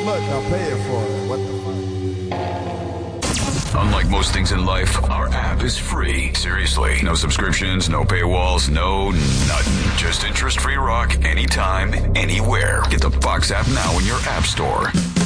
Look, I'm paying for it. What the fuck? Unlike most things in life, our app is free. Seriously. No subscriptions, no paywalls, no nothing. Just interest-free rock anytime, anywhere. Get the Fox app now in your app store.